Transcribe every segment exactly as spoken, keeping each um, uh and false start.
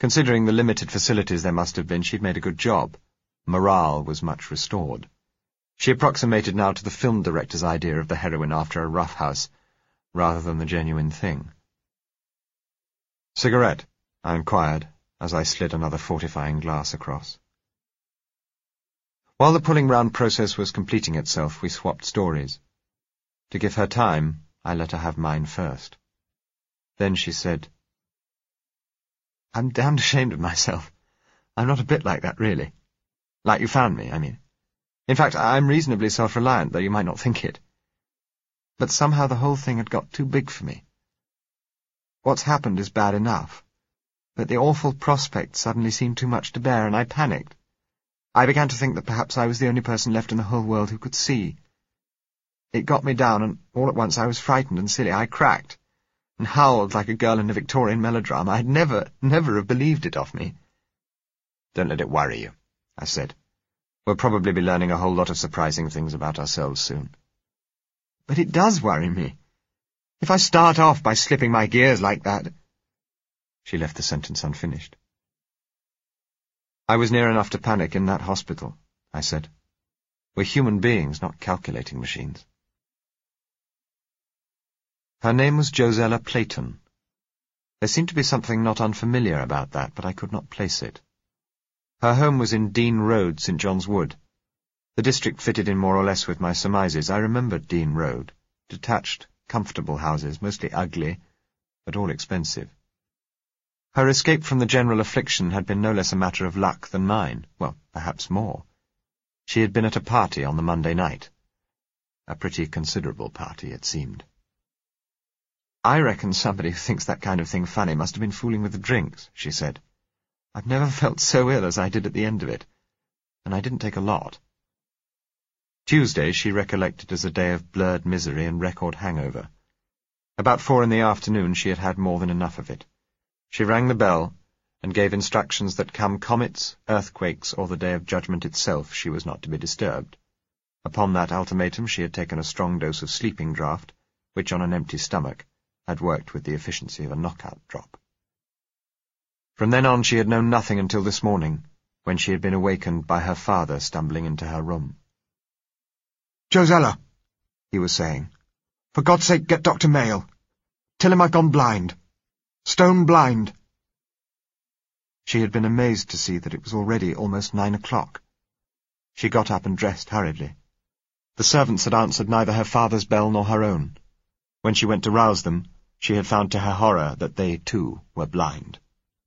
Considering the limited facilities there must have been, she'd made a good job. Morale was much restored. She approximated now to the film director's idea of the heroine after a roughhouse, rather than the genuine thing. "Cigarette?" I inquired, as I slid another fortifying glass across. While the pulling round process was completing itself, we swapped stories. To give her time, I let her have mine first. Then she said, "I'm damned ashamed of myself. I'm not a bit like that, really. Like you found me, I mean. In fact, I'm reasonably self-reliant, though you might not think it. But somehow the whole thing had got too big for me. What's happened is bad enough, but the awful prospect suddenly seemed too much to bear, and I panicked. I began to think that perhaps I was the only person left in the whole world who could see. It got me down, and all at once I was frightened and silly. I cracked, and howled like a girl in a Victorian melodrama. I'd never, never have believed it of me." "Don't let it worry you," I said. "We'll probably be learning a whole lot of surprising things about ourselves soon." "But it does worry me. If I start off by slipping my gears like that—" She left the sentence unfinished. "I was near enough to panic in that hospital," I said. "We're human beings, not calculating machines." Her name was Josella Playton. There seemed to be something not unfamiliar about that, but I could not place it. Her home was in Dean Road, St John's Wood. The district fitted in more or less with my surmises. I remembered Dean Road. Detached, comfortable houses, mostly ugly, but all expensive. Her escape from the general affliction had been no less a matter of luck than mine. Well, perhaps more. She had been at a party on the Monday night. A pretty considerable party, it seemed. "I reckon somebody who thinks that kind of thing funny must have been fooling with the drinks," she said. "I've never felt so ill as I did at the end of it, and I didn't take a lot." Tuesday she recollected as a day of blurred misery and record hangover. About four in the afternoon she had had more than enough of it. She rang the bell and gave instructions that come comets, earthquakes, or the day of judgment itself, she was not to be disturbed. Upon that ultimatum she had taken a strong dose of sleeping draught, which on an empty stomach had worked with the efficiency of a knockout drop. From then on she had known nothing until this morning, when she had been awakened by her father stumbling into her room. "Josella," he was saying, "for God's sake get Doctor Mayle. Tell him I've gone blind. Stone blind." She had been amazed to see that it was already almost nine o'clock. She got up and dressed hurriedly. The servants had answered neither her father's bell nor her own. When she went to rouse them, she had found to her horror that they, too, were blind.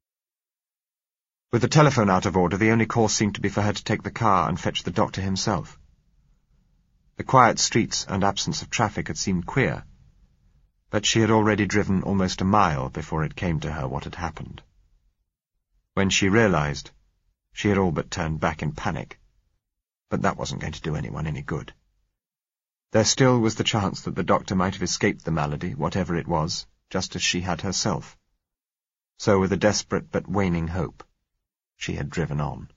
With the telephone out of order, the only course seemed to be for her to take the car and fetch the doctor himself. The quiet streets and absence of traffic had seemed queer, but she had already driven almost a mile before it came to her what had happened. When she realized, she had all but turned back in panic, but that wasn't going to do anyone any good. There still was the chance that the doctor might have escaped the malady, whatever it was, just as she had herself. So with a desperate but waning hope, she had driven on.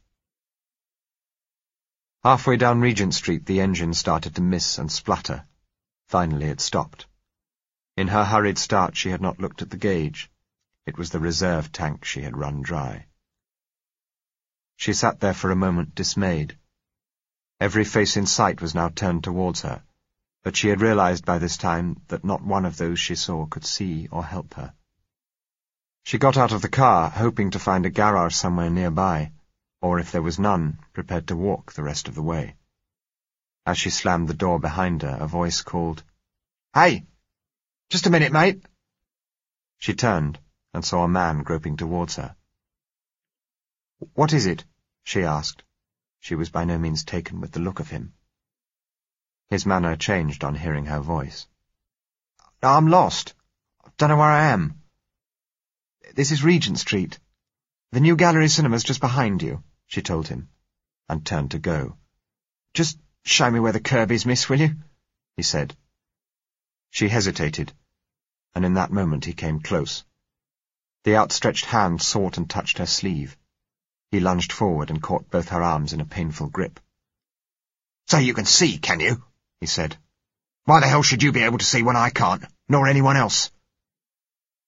Halfway down Regent Street the engine started to miss and splutter. Finally it stopped. In her hurried start she had not looked at the gauge. It was the reserve tank she had run dry. She sat there for a moment dismayed. Every face in sight was now turned towards her, but she had realized by this time that not one of those she saw could see or help her. She got out of the car, hoping to find a garage somewhere nearby, or if there was none, prepared to walk the rest of the way. As she slammed the door behind her, a voice called, "Hey! Just a minute, mate!" She turned and saw a man groping towards her. "What is it?" she asked. She was by no means taken with the look of him. His manner changed on hearing her voice. "I'm lost. Don't know where I am. This is Regent Street. The new Gallery Cinema's just behind you," she told him, and turned to go. "Just show me where the curb is, miss, will you?" he said. She hesitated, and in that moment he came close. The outstretched hand sought and touched her sleeve. He lunged forward and caught both her arms in a painful grip. "So you can see, can you?" he said. "Why the hell should you be able to see when I can't, nor anyone else?"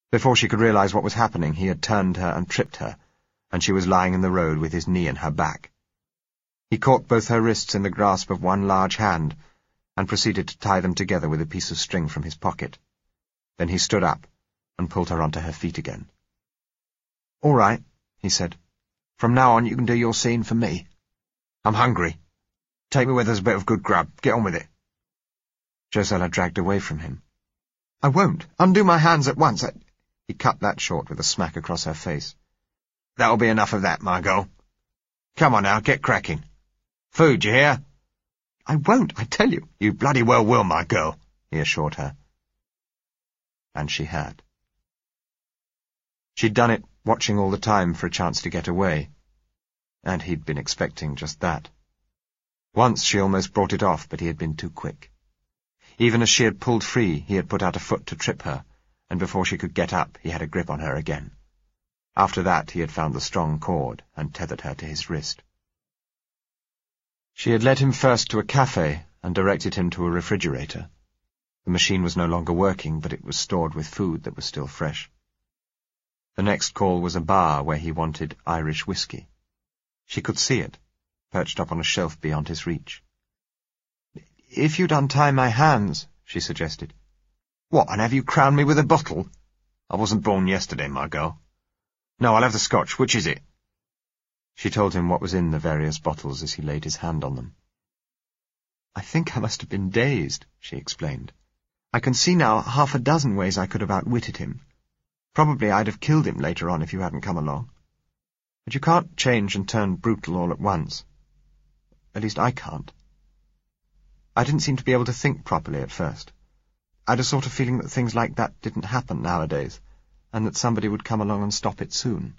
Before she could realize what was happening, he had turned her and tripped her, and she was lying in the road with his knee in her back. He caught both her wrists in the grasp of one large hand and proceeded to tie them together with a piece of string from his pocket. Then he stood up and pulled her onto her feet again. "All right," he said. "From now on you can do your scene for me. I'm hungry. Take me where there's a bit of good grub. Get on with it." Josella dragged away from him. "I won't. Undo my hands at once. I—" He cut that short with a smack across her face. "That'll be enough of that, Margot. Come on now, get cracking. Food, you hear?" "I won't, I tell you." "You bloody well will, Margot," he assured her. And she had. She'd done it, watching all the time for a chance to get away. And he'd been expecting just that. Once she almost brought it off, but he had been too quick. Even as she had pulled free, he had put out a foot to trip her, and before she could get up, he had a grip on her again. After that, he had found the strong cord and tethered her to his wrist. She had led him first to a cafe and directed him to a refrigerator. The machine was no longer working, but it was stored with food that was still fresh. The next call was a bar where he wanted Irish whiskey. She could see it, perched up on a shelf beyond his reach. "If you'd untie my hands," she suggested. "What, and have you crowned me with a bottle?" "I wasn't born yesterday, Margot." "No, I'll have the scotch. Which is it?" She told him what was in the various bottles as he laid his hand on them. "I think I must have been dazed," she explained. "I can see now half a dozen ways I could have outwitted him. Probably I'd have killed him later on if you hadn't come along. But you can't change and turn brutal all at once. At least I can't. I didn't seem to be able to think properly at first. I'd a sort of feeling that things like that didn't happen nowadays, and that somebody would come along and stop it soon."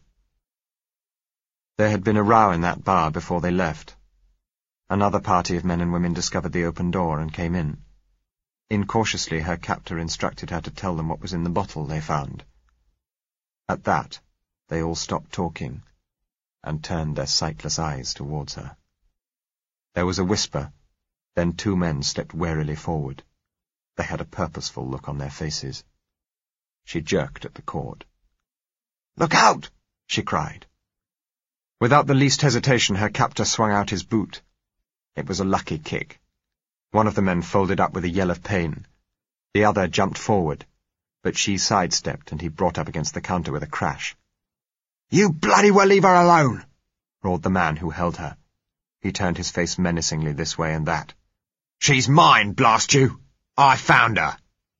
There had been a row in that bar before they left. Another party of men and women discovered the open door and came in. Incautiously, her captor instructed her to tell them what was in the bottle they found. At that, they all stopped talking and turned their sightless eyes towards her. There was a whisper, then two men stepped warily forward. They had a purposeful look on their faces. She jerked at the cord. "Look out!" she cried. Without the least hesitation, her captor swung out his boot. It was a lucky kick. One of the men folded up with a yell of pain. The other jumped forward, but she sidestepped and he brought up against the counter with a crash. "You bloody well leave her alone!" roared the man who held her. He turned his face menacingly this way and that. "She's mine, blast you! I found her!"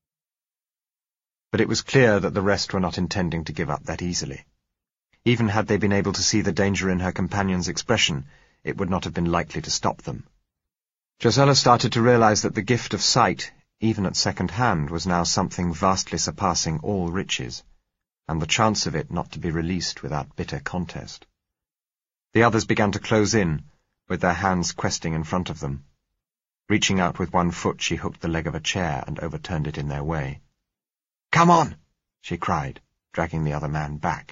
But it was clear that the rest were not intending to give up that easily. Even had they been able to see the danger in her companion's expression, it would not have been likely to stop them. Josella started to realize that the gift of sight, even at second hand, was now something vastly surpassing all riches, and the chance of it not to be released without bitter contest. The others began to close in, with their hands questing in front of them. Reaching out with one foot, she hooked the leg of a chair and overturned it in their way. "Come on!" she cried, dragging the other man back.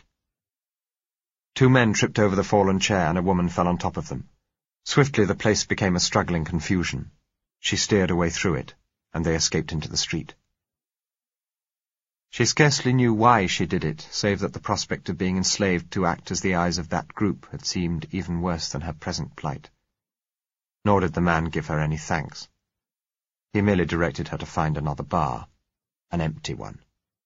Two men tripped over the fallen chair and a woman fell on top of them. Swiftly the place became a struggling confusion. She steered a way through it, and they escaped into the street. She scarcely knew why she did it, save that the prospect of being enslaved to act as the eyes of that group had seemed even worse than her present plight. Nor did the man give her any thanks. He merely directed her to find another bar, an empty one.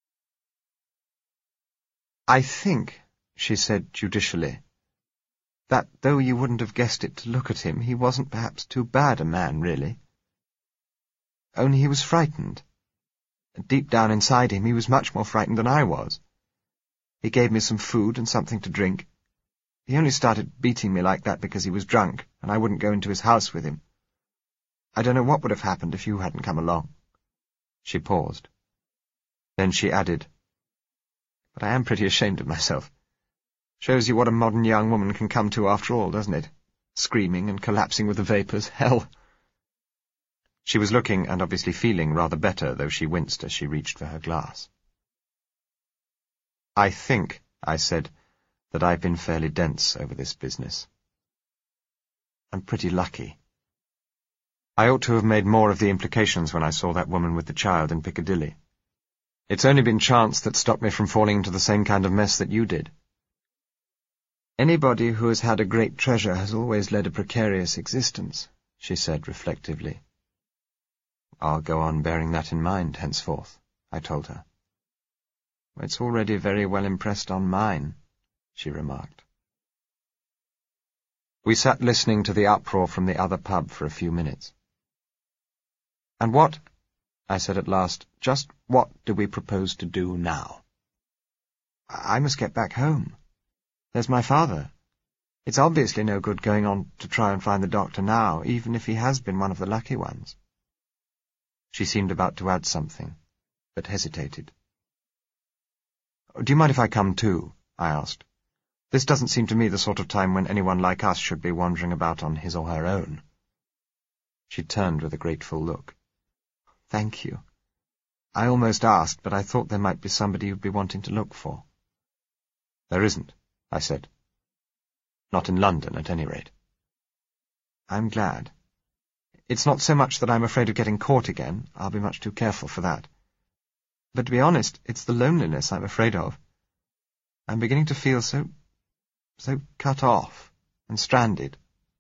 "I think," she said judicially, "that though you wouldn't have guessed it to look at him, he wasn't perhaps too bad a man, really. Only he was frightened. Deep down inside him, he was much more frightened than I was. He gave me some food and something to drink. He only started beating me like that because he was drunk, and I wouldn't go into his house with him. I don't know what would have happened if you hadn't come along." She paused. Then she added, "But I am pretty ashamed of myself. Shows you what a modern young woman can come to after all, doesn't it? Screaming and collapsing with the vapours. Hell!" She was looking and obviously feeling rather better, though she winced as she reached for her glass. "I think," I said, "that I've been fairly dense over this business. I'm pretty lucky. I ought to have made more of the implications when I saw that woman with the child in Piccadilly. It's only been chance that stopped me from falling into the same kind of mess that you did. Anybody who has had a great treasure has always led a precarious existence, she said reflectively. I'll go on bearing that in mind henceforth, I told her. It's already very well impressed on mine, she remarked. We sat listening to the uproar from the other pub for a few minutes. And what, I said at last, just what do we propose to do now? I must get back home. There's my father. It's obviously no good going on to try and find the doctor now, even if he has been one of the lucky ones. She seemed about to add something, but hesitated. Do you mind if I come too? I asked. This doesn't seem to me the sort of time when anyone like us should be wandering about on his or her own. She turned with a grateful look. Thank you. I almost asked, but I thought there might be somebody you'd be wanting to look for. There isn't, I said. Not in London, at any rate. I'm glad. It's not so much that I'm afraid of getting caught again. I'll be much too careful for that. But to be honest, it's the loneliness I'm afraid of. I'm beginning to feel so, so cut off and stranded.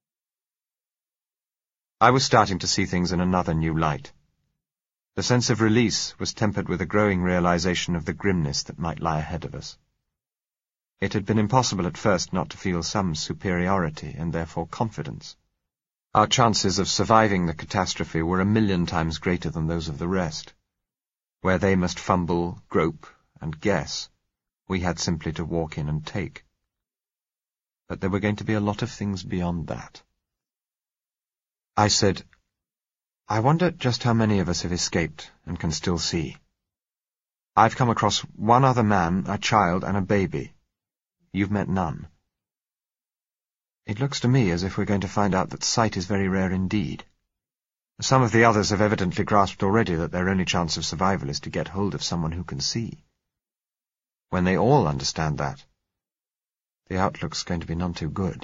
I was starting to see things in another new light. The sense of release was tempered with a growing realization of the grimness that might lie ahead of us. It had been impossible at first not to feel some superiority and therefore confidence. Our chances of surviving the catastrophe were a million times greater than those of the rest. Where they must fumble, grope, and guess, we had simply to walk in and take. But there were going to be a lot of things beyond that. I said, I wonder just how many of us have escaped and can still see. I've come across one other man, a child, and a baby. You've met none. It looks to me as if we're going to find out that sight is very rare indeed. Some of the others have evidently grasped already that their only chance of survival is to get hold of someone who can see. When they all understand that, the outlook's going to be none too good.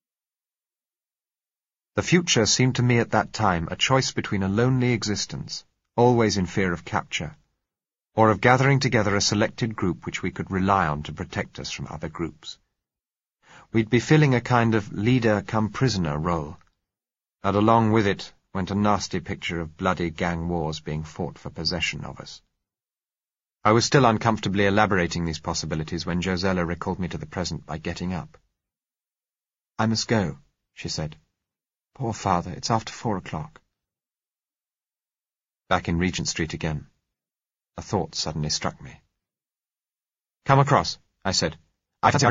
The future seemed to me at that time a choice between a lonely existence, always in fear of capture, or of gathering together a selected group which we could rely on to protect us from other groups. We'd be filling a kind of leader-come-prisoner role, and along with it went a nasty picture of bloody gang wars being fought for possession of us. I was still uncomfortably elaborating these possibilities when Josella recalled me to the present by getting up. I must go, she said. Poor father, it's after four o'clock. Back in Regent Street again, a thought suddenly struck me. Come across, I said. I fancy